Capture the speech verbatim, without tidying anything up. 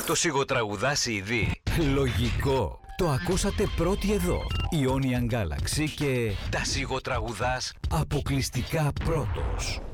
Το σιγοτραγουδά ήδη. Λογικό. Το ακούσατε πρώτοι εδώ. Ionian Galaxy και τα σιγοτραγουδάς αποκλειστικά πρώτος.